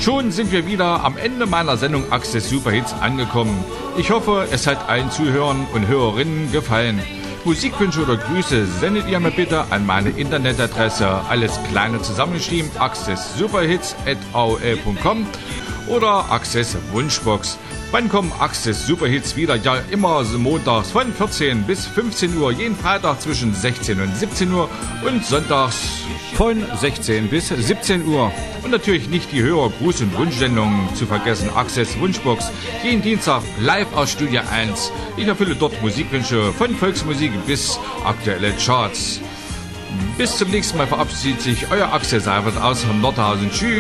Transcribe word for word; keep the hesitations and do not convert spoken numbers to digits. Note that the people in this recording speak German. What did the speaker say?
Schon sind wir wieder am Ende meiner Sendung Access Superhits angekommen. Ich hoffe, es hat allen Zuhörern und Hörerinnen gefallen. Musikwünsche oder Grüße sendet ihr mir bitte an meine Internetadresse, alles kleine zusammengeschrieben, access superhits at a o l punkt com oder Access Wunschbox. Wann kommen Access Superhits wieder? Ja, immer so montags von vierzehn bis fünfzehn Uhr, jeden Freitag zwischen sechzehn und siebzehn Uhr und sonntags von sechzehn bis siebzehn Uhr. Und natürlich nicht die Hörer-Gruß- und Wunschsendungen zu vergessen. Access Wunschbox, jeden Dienstag live aus Studio eins. Ich erfülle dort Musikwünsche von Volksmusik bis aktuelle Charts. Bis zum nächsten Mal verabschiedet sich euer Access Albert aus Nordhausen. Tschüss.